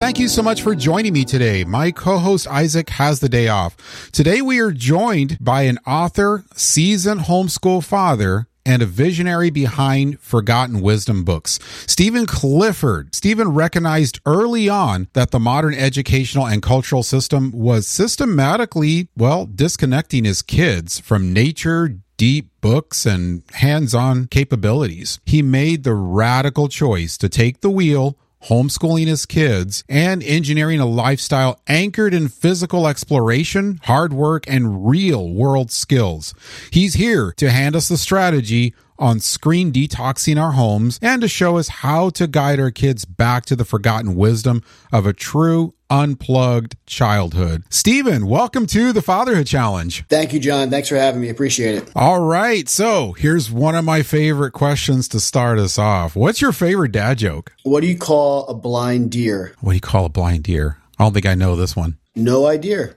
Thank you so much for joining me today. My co-host Isaac has the day off. Today we are joined by an author, seasoned homeschool father, and a visionary behind Forgotten Wisdom books, Stephen Clifford. Stephen recognized early on that the modern educational and cultural system was systematically, disconnecting his kids from nature, deep books, and hands-on capabilities. He made the radical choice to take the wheel, homeschooling his kids, and engineering a lifestyle anchored in physical exploration, hard work, and real-world skills. He's here to hand us the strategy on screen detoxing our homes and to show us how to guide our kids back to the forgotten wisdom of a true unplugged childhood. Stephen, welcome to the Fatherhood Challenge. Thank you, John. Thanks for having me. Appreciate it. All right. So here's one of my favorite questions to start us off. What's your favorite dad joke? What do you call a blind deer? What do you call a blind deer? I don't think I know this one. No idea.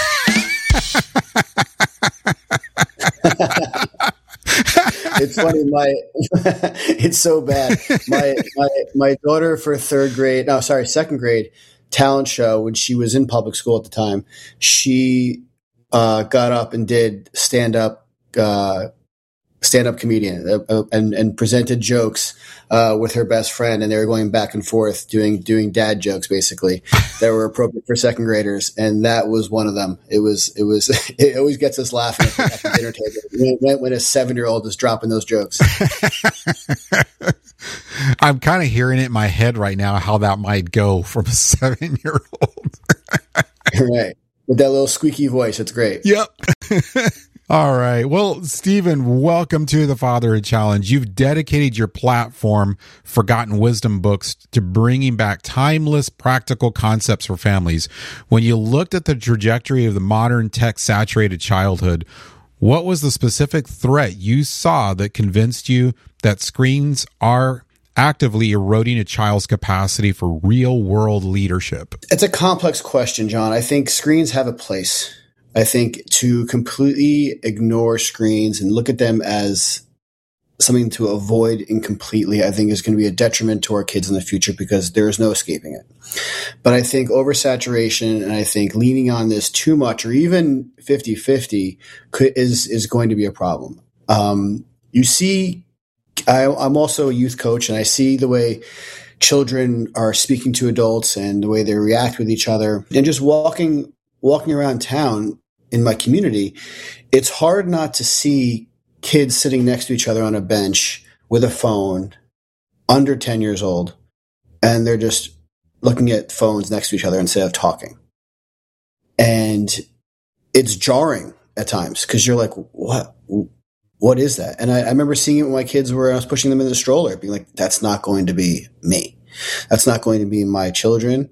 It's funny. It's so bad. My daughter for second grade talent show, when she was in public school at the time, she got up and did stand-up comedian and presented jokes with her best friend, and they were going back and forth doing dad jokes basically that were appropriate for second graders, and that was one of them. It always gets us laughing at the dinner table when a 7-year-old is dropping those jokes. I'm kind of hearing it in my head right now how that might go from a 7-year-old. Right, with that little squeaky voice. It's great. Yep. All right. Well, Stephen, welcome to the Fatherhood Challenge. You've dedicated your platform, Forgotten Wisdom Books, to bringing back timeless, practical concepts for families. When you looked at the trajectory of the modern tech-saturated childhood, what was the specific threat you saw that convinced you that screens are actively eroding a child's capacity for real-world leadership? It's a complex question, John. I think screens have a place. I think to completely ignore screens and look at them as something to avoid incompletely, I think is going to be a detriment to our kids in the future because there is no escaping it. But I think oversaturation and I think leaning on this too much or even 50-50 is going to be a problem. You see, I'm also a youth coach, and I see the way children are speaking to adults and the way they react with each other, and just walking around town in my community, it's hard not to see kids sitting next to each other on a bench with a phone, under 10 years old, and they're just looking at phones next to each other instead of talking. And it's jarring at times because you're like, what is that? And I remember seeing it when my kids I was pushing them in the stroller, being like, that's not going to be me. That's not going to be my children.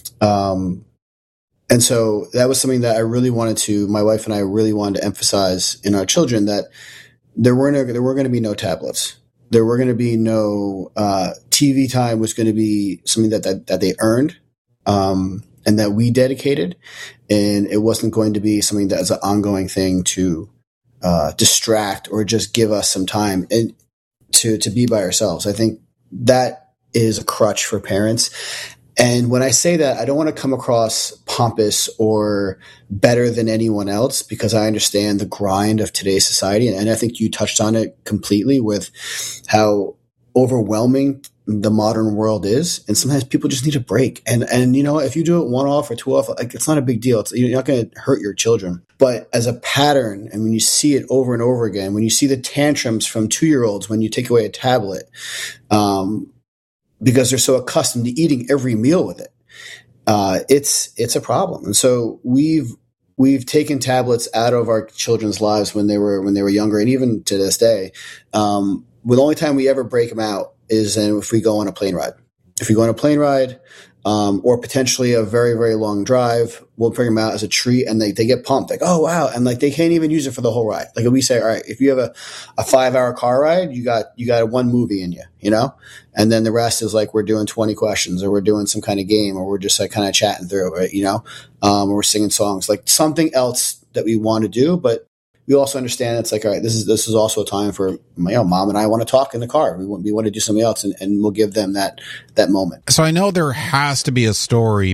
And so that was something that my wife and I really wanted to emphasize in our children, that there were going to be no tablets. There were going to be no, TV time was going to be something that they earned, and that we dedicated. And it wasn't going to be something that is an ongoing thing to, distract or just give us some time and to be by ourselves. I think that is a crutch for parents. And when I say that, I don't want to come across pompous or better than anyone else, because I understand the grind of today's society. And I think you touched on it completely with how overwhelming the modern world is. And sometimes people just need a break. And you know, if you do it one off or two off, like, it's not a big deal. You're not going to hurt your children. But as a pattern, and when you see it over and over again, when you see the tantrums from 2-year-olds when you take away a tablet, because they're so accustomed to eating every meal with it, it's a problem. And so we've taken tablets out of our children's lives when they were younger, and even to this day. The only time we ever break them out is if we go on a plane ride. If we go on a plane ride, or potentially a very, very long drive, we'll bring them out as a treat, and they get pumped, like, oh wow. And like, they can't even use it for the whole ride. Like, if we say, all right, if you have a 5-hour car ride, you got one movie in you, you know? And then the rest is like, we're doing 20 questions, or we're doing some kind of game, or we're just like kind of chatting through it, you know? Or we're singing songs, like something else that we want to do. But we also understand it's like, all right, this is also a time for, mom and I want to talk in the car. We want to do something else, and we'll give them that moment. So I know there has to be a story